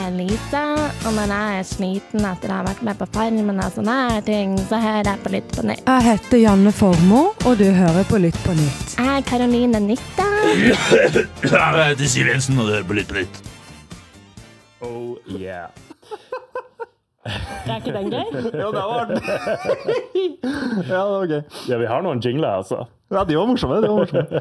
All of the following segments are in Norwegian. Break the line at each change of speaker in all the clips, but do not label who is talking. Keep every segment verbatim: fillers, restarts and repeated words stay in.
er Lisa, og når jeg er sliten etter å ha vært med på Farmen og sånne her ting, så hører jeg på Lytt på nytt.
Jeg heter Janne Formoe, og du hører på Lytt på nytt.
Jeg er Karoline Nytta.
Jeg heter Siv Jensen, og du hører på Lytt på nytt.
Oh yeah.
Er ikke den gøy?
Jo, det var den. Ja, det var gøy.
Ja, vi har noen jingler, altså.
Ja, de var morsomme, de var morsomme.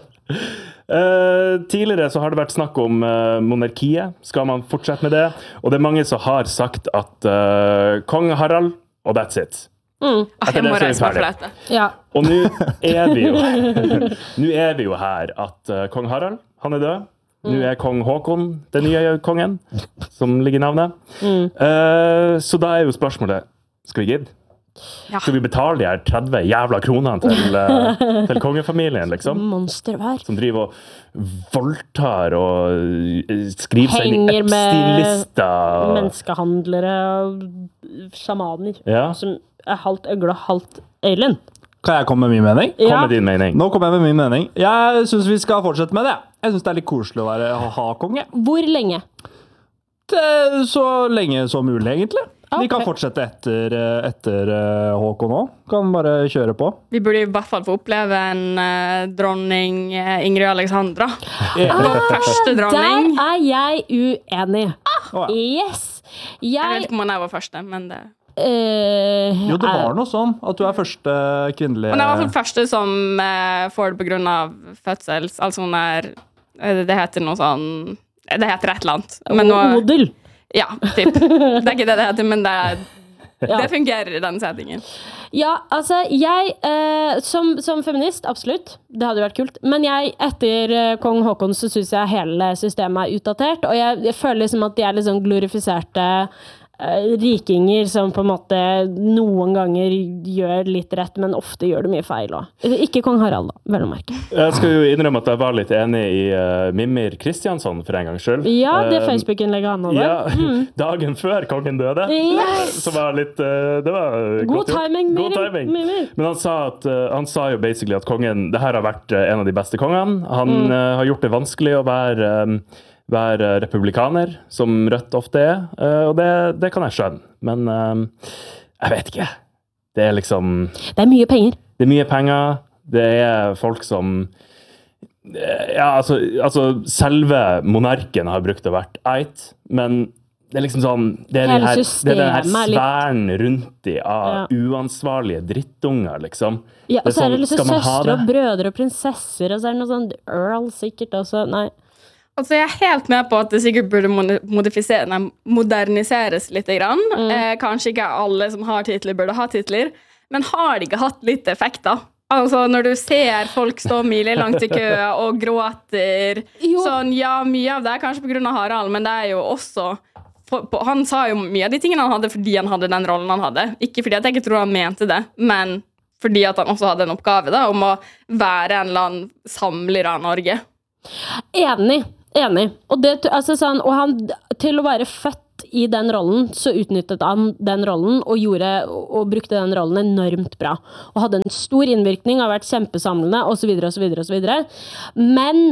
Uh, tidligere så har det vært snakk om uh, monarkiet. Skal man fortsette med det? Og det er mange som har sagt at uh, kong Harald, og that's it.
Mm.
Jeg må reise meg for dette.
Ja.
Og nå er vi jo Nå er vi jo her at uh, kong Harald, han er død. Nå er kong Håkon den nye kongen, som ligger i navnet. Mm. Uh, så da er jo spørsmålet, skal vi gidde? Ja. Skal vi betale de her tretti jævla kronene til, uh, til kongefamilien, liksom?
Monstervær.
Som driver og voldtar og uh, skriver seg inn i
Henger med
Epstein-lister.
menneskehandlere og sjamaner.
Ja.
Som er halvt øgle, halvt alien.
Kan jeg komme med min mening?
Kom
Ja.
med din mening.
Nå kommer jeg med min mening. Jeg synes vi skal fortsette med det. Jeg synes det er litt koselig å være ha-konge.
Hvor lenge?
Det- Så lenge som mulig, egentlig. Vi kan
Ok.
fortsette etter, etter uh, Håkon nå. Kan bare kjøre på.
Vi burde i hvert fall få oppleve en uh, dronning uh, Ingrid Alexandra. Vår første dronning.
Der er jeg uenig.
Å, ja.
Yes.
Jeg vet
Jeg...
ikke om hun er vår første, men det...
eh,
Jo, det var
er-
noe sånn at du er første kvinnelige...
Hun er i hvert fall første som uh, får det på grunn av fødsels. Altså hun er... uh, Det heter noe sånn... Det heter et eller annet. Men nå,
Odel.
ja, typ. Det er ikke det det heter, men det, er,
Ja.
det fungerer i den settingen.
Ja, altså, jeg, eh, som, som feminist, absolutt, det hadde vært kult, men jeg, etter eh, kong Håkon, så synes jeg hele systemet er utdatert, og jeg, jeg føler liksom at de er liksom glorifiserte eh, rikinger som på en måte noen ganger gjør litt rett, men ofte gjør det mye feil også. Ikke kong Harald da, vel å merke.
Jeg skal jo innrømme at jeg var litt enig i uh, Mimir Kristiansson for en gang selv.
Ja, det
Uh,
Facebook-innlegget han hadde.
Ja,
Mm.
dagen før kongen døde.
Yes!
Så var litt, uh, det var
God
godt gjort.
timing,
God
Mimir.
timing.
Mimir.
Men han sa, at, uh, han sa jo basically at kongen, det her har vært uh, en av de beste kongene. Han
Mm.
uh, har gjort det vanskelig å være, um, være republikaner, som Rødt ofte er. Uh, og det, det kan jeg skjønne. Men um, jeg vet ikke. Det er liksom...
Det er mye penger.
Det er mye penger. Det er folk som... Ja, altså, altså selve monarken har brukt å vært eit, men det er liksom sånn, det er,
Hele
den her, det er den her
systemet er litt-
sfæren rundt de av
Ja.
uansvarlige drittunger, liksom.
Ja, og så er det
sånn,
liksom
skal man ha
søstre og
det?
brødre og prinsesser, og så er det noe sånn Earl sikkert også, nei.
Altså, jeg er helt med på at det sikkert burde modifisere, nei, moderniseres litt. Grann.
Mm.
Eh, kanskje ikke alle som har titler, burde ha titler, men har de ikke hatt litt effekt, da? Altså, når du ser folk stå milelangt i kø og gråter,
Jo.
sånn, ja, mye av det er kanskje på grunn av Harald, men det er jo også... For, på, han sa jo mye av de tingene han hadde fordi han hadde den rollen han hadde. Ikke fordi at jeg ikke tror han mente det, men fordi at han også hadde en oppgave da, om å være en eller annen samler av Norge.
Enig, enig. Og, det, altså, sånn, og han, til å være født i den rollen, så utnyttet han den rollen og, gjorde, og brukte den rollen enormt bra. Og hadde en stor innvirkning, har vært kjempesamlende, og så videre, og så videre, og så videre. Men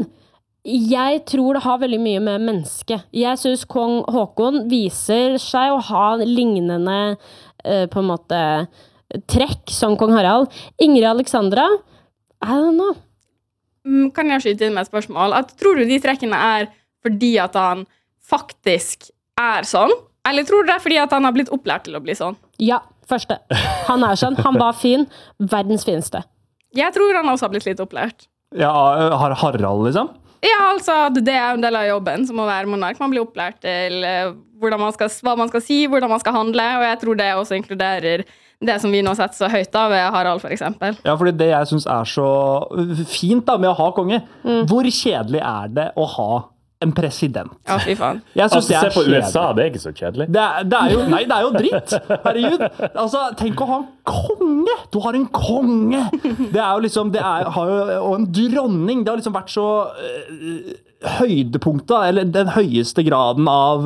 jeg tror det har veldig mye med mennesket. Jeg synes kong Håkon viser seg å ha lignende eh, på en måte trekk som kong Harald. Ingrid Alexandra, I don't know.
Mm, Kan jeg skyte inn med et spørsmål? At, tror du de trekkene er fordi at han faktisk er sånn? Eller tror du det er fordi at han har blitt opplært til å bli sånn?
Ja, første. Han er sånn. Han var fin. Verdens fineste.
Jeg tror han også har blitt litt opplært.
Ja, har Harald, liksom?
Ja, altså, det er en del av jobben som å være monark. Man blir opplært til uh, hvordan man skal, hva man skal si, hvordan man skal handle, og jeg tror det også inkluderer det som vi nå setter så høyt av ved Harald, for eksempel.
Ja, fordi det jeg synes er så fint da, med å ha konge, hvor kjedelig er det å ha en president?
Ja, fy faen.
Jeg synes
Altså,
det
se
er
på U S A,
kjedelig.
det er ikke så kjedelig.
Det er, det er jo, nei, det er jo dritt. Herregud. Altså, tenk å ha en konge. Du har en konge. Det er jo liksom, det er, har jo, og en dronning. Det har liksom vært så øh, høydepunktet, eller den høyeste graden av,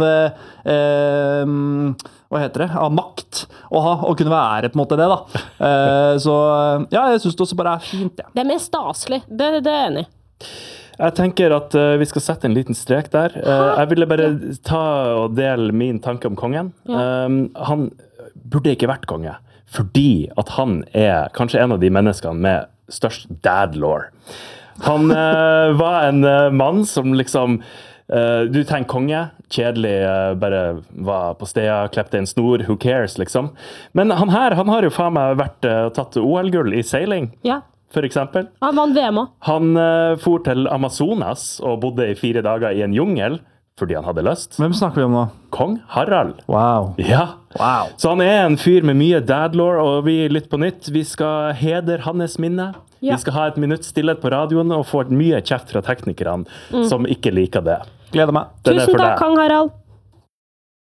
øh, hva heter det, av makt å ha, å kunne være på en måte det da. Uh, så ja, jeg synes det også bare er fint, ja.
Det er mer staselig. Det, det er jeg enig i.
Jeg tenker at uh, vi skal sette en liten strek der. Uh, jeg ville bare ta og dele min tanke om kongen.
Ja.
Um, han burde ikke vært konge, fordi at han er kanskje en av de menneskene med størst dad-lore. Han uh, var en uh, mann som liksom Uh, du tenker konge, kjedelig, uh, bare var på stedet, klepte en snor, who cares, liksom. Men han her, han har jo faen meg vært uh, tatt O L-gull i seiling,
Ja.
for eksempel.
Han vant V M også.
Han uh, for til Amazonas og bodde i fire dager i en jungel, fordi han hadde lyst.
Hvem snakker vi om nå?
Kong Harald.
Wow.
Ja.
Wow.
Så han er en fyr med mye dadlore, og vi Lytt på nytt, vi skal heder hans minne.
Ja.
Vi skal ha et minutt stillhet på radioen og få mye kjeft fra teknikerne som ikke liker det.
Gleder meg.
Den er
Tusen
for
takk,
deg.
Kong Harald.